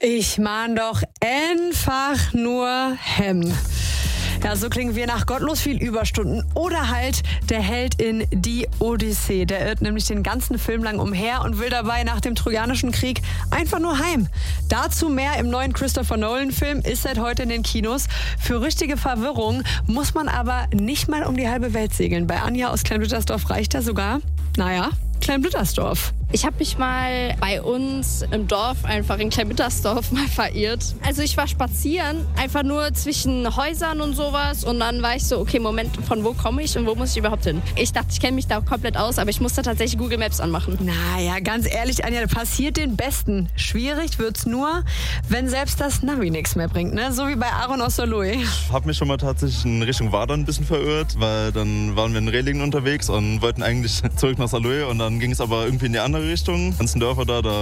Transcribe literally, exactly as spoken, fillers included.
Ich mahn doch einfach nur Hem. Ja, so klingen wir nach gottlos viel Überstunden. Oder halt der Held in Die Odyssee. Der irrt nämlich den ganzen Film lang umher und will dabei nach dem Trojanischen Krieg einfach nur heim. Dazu mehr im neuen Christopher Nolan-Film, ist seit heute in den Kinos. Für richtige Verwirrung muss man aber nicht mal um die halbe Welt segeln. Bei Anja aus Kleinblüttersdorf reicht er sogar, naja, Kleinblüttersdorf. Ich habe mich mal bei uns im Dorf, einfach in Kleinblüttersdorf, mal verirrt. Also ich war spazieren, einfach nur zwischen Häusern und sowas. Und dann war ich so, okay, Moment, von wo komme ich und wo muss ich überhaupt hin? Ich dachte, ich kenne mich da komplett aus, aber ich musste tatsächlich Google Maps anmachen. Naja, ganz ehrlich, Anja, passiert den Besten. Schwierig wird's nur, wenn selbst das Navi nichts mehr bringt, ne? So wie bei Aaron aus Soloe. Ich habe mich schon mal tatsächlich in Richtung Wadern ein bisschen verirrt, weil dann waren wir in Rehlingen unterwegs und wollten eigentlich zurück nach Saloe und dann ging es aber irgendwie in die andere Richtung. Die ganzen Dörfer da, da